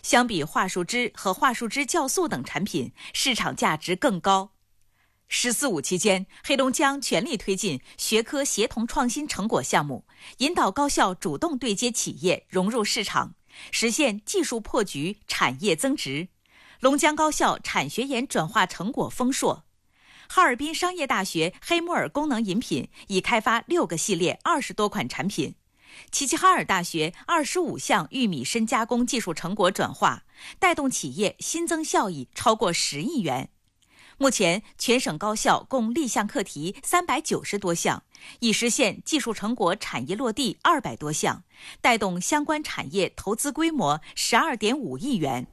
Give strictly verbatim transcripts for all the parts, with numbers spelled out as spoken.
相比桦树枝和桦树枝酵素等产品，市场价值更高。十四五期间，黑龙江全力推进学科协同创新成果项目，引导高校主动对接企业，融入市场，实现技术破局、产业增值。龙江高校产学研转化成果丰硕。哈尔滨商业大学黑木耳功能饮品已开发六个系列二十多款产品。齐齐哈尔大学二十五项玉米深加工技术成果转化，带动企业新增效益超过十亿元。目前，全省高校共立项课题三百九十多项，已实现技术成果产业落地二百多项，带动相关产业投资规模十二点五亿元。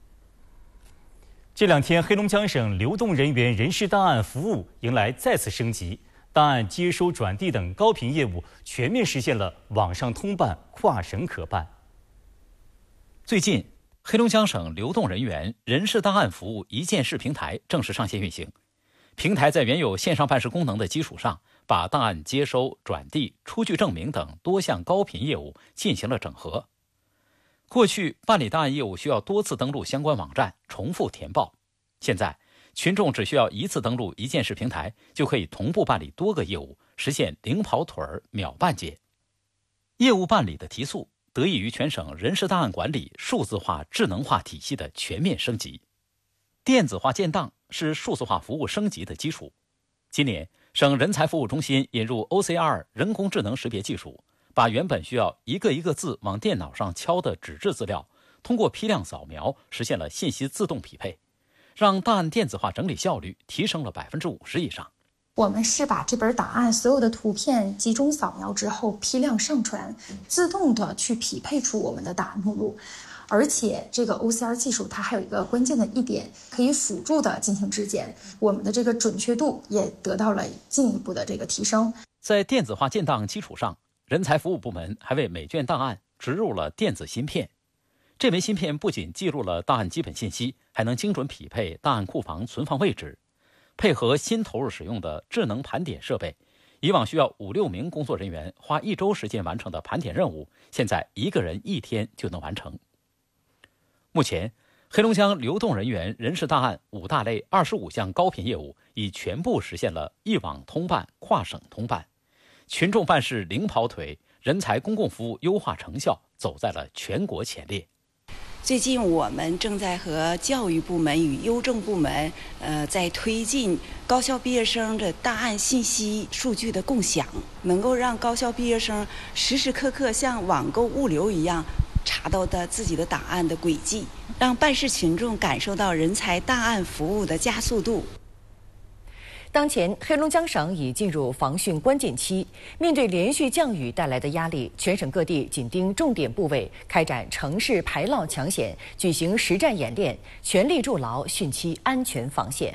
这两天，黑龙江省流动人员人事档案服务迎来再次升级，档案接收转递等高频业务全面实现了网上通办、跨省可办。 最近，黑龙江省流动人员人事档案服务一键式平台正式上线运行。平台在原有线上办事功能的基础上，把档案接收、转递、出具证明等多项高频业务进行了整合。过去办理档案业务需要多次登录相关网站，重复填报。现在，群众只需要一次登录一键式平台，就可以同步办理多个业务，实现零跑腿儿秒办结。业务办理的提速，得益于全省人事档案管理数字化、智能化体系的全面升级。电子化建档是数字化服务升级的基础。今年，省人才服务中心引入 O C R 人工智能识别技术，把原本需要一个一个字往电脑上敲的纸质资料，通过批量扫描实现了信息自动匹配，让档案电子化整理效率提升了百分之五十以上。 我们是把这本档案所有的图片集中扫描之后批量上传，自动的去匹配出我们的档案目录。而且这个 O C R 技术它还有一个关键的一点，可以辅助的进行质检，我们的这个准确度也得到了进一步的这个提升。 在电子化建档基础上，人才服务部门还为每卷档案植入了电子芯片。这枚芯片不仅记录了档案基本信息，还能精准匹配档案库房存放位置。配合新投入使用的智能盘点设备，以往需要五六名工作人员花一周时间完成的盘点任务，现在一个人一天就能完成。目前，黑龙江流动人员人事档案五大类二十五项高频业务已全部实现了一网通办、跨省通办，群众办事零跑腿，人才公共服务优化成效走在了全国前列。 最近我们正在和教育部门与邮政部门，呃，在推进高校毕业生的档案信息数据的共享，能够让高校毕业生时时刻刻像网购物流一样查到的自己的档案的轨迹，让办事群众感受到人才档案服务的加速度。 当前，黑龙江省已进入防汛关键期，面对连续降雨带来的压力，全省各地紧盯重点部位，开展城市排涝抢险，举行实战演练，全力筑牢汛期安全防线。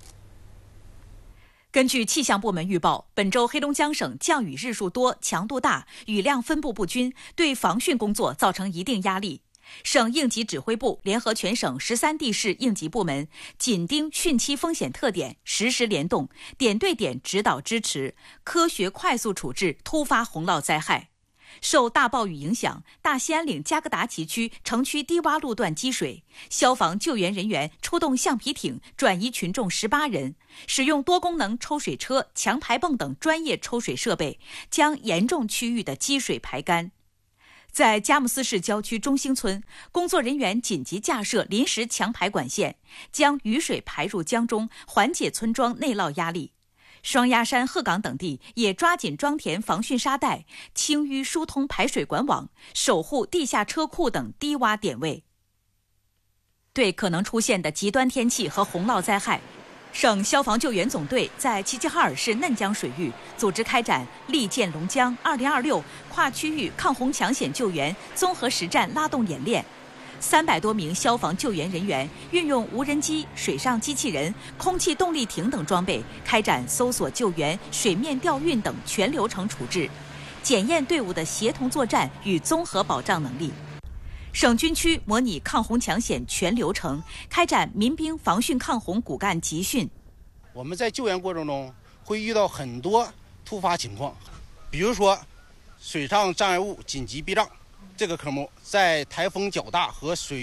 根据气象部门预报，本周黑龙江省降雨日数多、强度大，雨量分布不均，对防汛工作造成一定压力。省应急指挥部联合全省十三地市应急部门，紧盯汛期风险特点，实时联动，点对点指导支持，科学快速处置突发洪涝灾害。受大暴雨影响，大兴安岭加格达旗区城区低洼路段积水，消防救援人员出动橡皮艇转移群众十八人，使用多功能抽水车、强排泵等专业抽水设备，将严重区域的积水排干。在佳木斯市郊区中兴村，工作人员紧急架设临时强排管线，将雨水排入江中，缓解村庄内涝压力。双鸭山、鹤岗等地也抓紧装填防汛沙袋、清淤疏通排水管网，守护地下车库等低洼点位。对可能出现的极端天气和洪涝灾害，省消防救援总队在齐齐哈尔市嫩江水域组织开展利剑龙江二零二六跨区域抗洪抢险救援综合实战拉动演练。三百多名消防救援人员运用无人机、水上机器人、空气动力艇等装备，开展搜索救援、水面调运等全流程处置，检验队伍的协同作战与综合保障能力。省军区模拟抗洪抢险全流程，开展民兵防汛抗洪骨干集训。 我们在救援过程中会遇到很多突发情况，比如说水上障碍物紧急避障这个科目，在台风较大和水